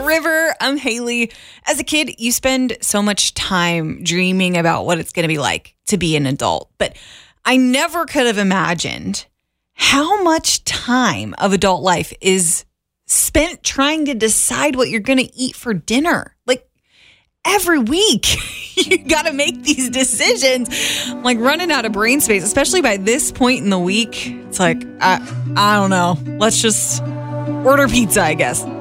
River. I'm Haley. As a kid, you spend so much time dreaming about what it's going to be like to be an adult. But I never could have imagined how much time of adult life is spent trying to decide what you're going to eat for dinner. Like every week, you got to make these decisions. I'm like running out of brain space, especially by this point in the week. It's like, I don't know. Let's just order pizza, I guess.